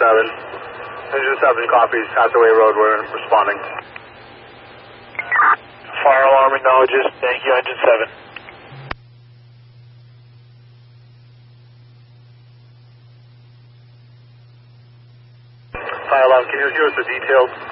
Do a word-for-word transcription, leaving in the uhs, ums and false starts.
seven. Engine seven copies, Castaway Road, we're responding. Fire alarm acknowledges, thank you, engine seven. Fire alarm, can you give us the details